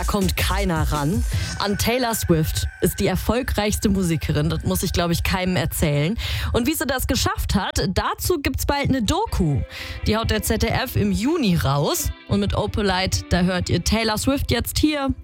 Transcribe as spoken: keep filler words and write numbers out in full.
Da kommt keiner ran. An Taylor Swift ist die erfolgreichste Musikerin. Das muss ich, glaube ich, keinem erzählen. Und wie sie das geschafft hat, dazu gibt's bald eine Doku. Die haut der Z D F im Juni raus. Und mit Opalite, da hört ihr Taylor Swift jetzt hier